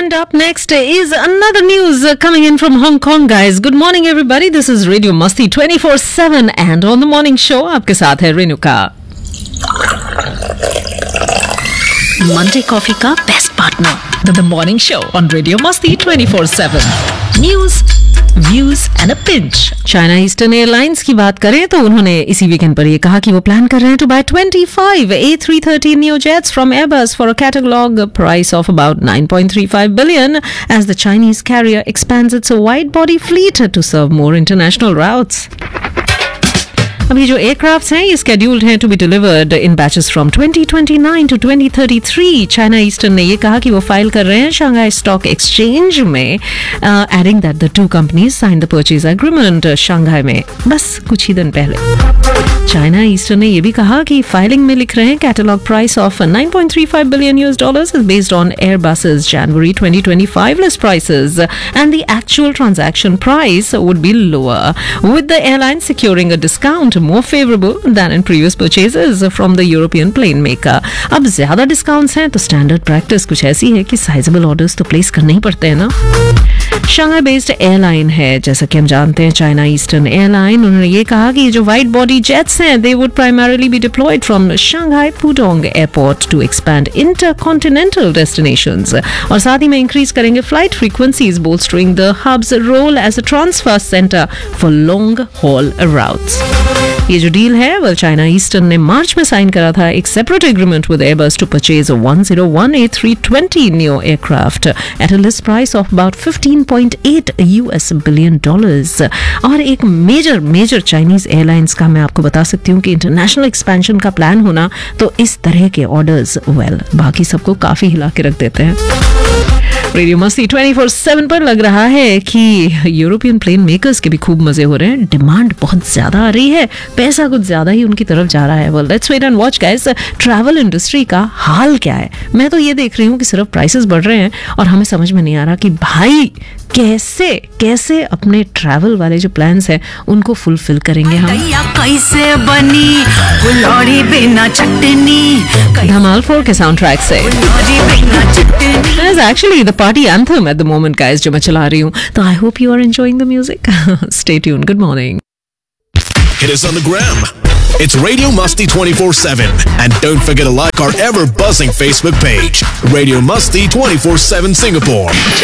And up next is another news coming in from Hong Kong, guys. Good morning, everybody. This is Radio Masti 24/7 and on the morning show आपके साथ है Renuka. Monday coffee का best partner, the morning show on Radio Masti 24/7. News, views and a pinch. China Eastern Airlines की बात करें तो उन्होंने इसी वीकेंड पर ये कहा कि वो प्लान कर रहे हैं to buy 25 A330 neo jets from Airbus for a catalog price of about 9.35 billion as the Chinese carrier expands its wide body fleet to serve more international routes. अब ये जो एयरक्राफ्ट्स हैं ये स्केड्यूल्ड हैं to be delivered in batches from 2029 to 2033. China eastern ने ये कहा कि वो फाइल कर रहे हैं शंघाई स्टॉक एक्सचेंज में, adding that the two companies sign the purchase agreement Shanghai में बस कुछ ही दिन पहले. चाइना ईस्टर्न ने यह भी कहा कि फाइलिंग में लिख रहे हैं catalogue price of 9.35 billion US is based on Airbus's January 2025 list prices and the actual transaction price would be lower, with the airline securing a discount more favorable than in previous purchases from the European plane maker. अब ज्यादा discounts हैं तो standard practice कुछ ऐसी है कि sizeable orders तो place करने ही पड़ते हैं ना. शंघाई बेस्ड एयरलाइन है जैसा कि हम जानते हैं चाइना ईस्टर्न एयरलाइन. उन्होंने ये कहा कि जो वाइड बॉडी जेट्स हैं they would primarily be deployed from Shanghai Pudong Airport to expand intercontinental destinations और साथ ही में इंक्रीज करेंगे flight frequencies, bolstering the hub's role as a transfer center for long haul routes. ये जो deal है well China eastern ने मार्च में sign करा था एक separate agreement with Airbus to purchase 101 A320 neo aircraft at a list price of about $15.8 billion. और एक मेजर चाइनीज एयरलाइंस का मैं आपको बता सकती हूँ कि इंटरनेशनल एक्सपेंशन का प्लान होना तो इस तरह के ऑर्डर्स वेल बाकी सबको काफी हिला के रख देते हैं. रेडियो मस्ती 24/7 पर लग रहा है कि यूरोपियन प्लेन मेकर्स के भी खूब मजे हो रहे हैं. डिमांड बहुत ज्यादा आ रही है, पैसा कुछ ज्यादा ही उनकी तरफ जा रहा है. Well let's wait and watch guys. Travel industry का हाल क्या है? मैं तो ये देख रही हूँ कि सिर्फ प्राइसेस बढ़ रहे हैं और हमें समझ में नहीं आ रहा कि भाई कैसे अपने ट्रैवल वाले जो प्लान्स हैं उनको फुलफिल करेंगे हम. कैसे बनी फुलौरी बिना चटनी धमाल 4 के साउंड ट्रैक से actually the party anthem at the moment guys जो मैं चला रही हूँ. तो I hope you are enjoying the music. Stay tune. Good morning. Hit us on the gram. It's Radio Masti 24/7. And don't forget to like our ever buzzing Facebook page, Radio Masti 24/7 Singapore.